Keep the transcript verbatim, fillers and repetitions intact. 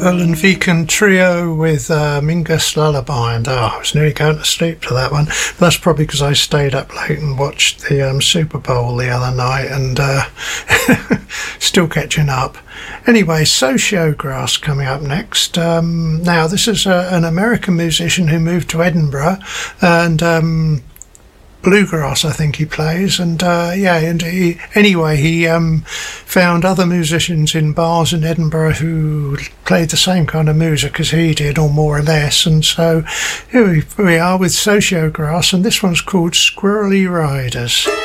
Erlen Viken Trio with uh, Mingus Lullaby, and oh, I was nearly going to sleep to that one. But that's probably because I stayed up late and watched the um, Super Bowl the other night, and uh, still catching up. Anyway, Sociograss coming up next. Um, now, this is a, an American musician who moved to Edinburgh, and um, bluegrass, I think he plays, and uh, yeah, and he, anyway, he um, found other musicians in bars in Edinburgh who played the same kind of music as he did, or more or less, and so here we, we are with Sociograss, and this one's called Squirrely Riders.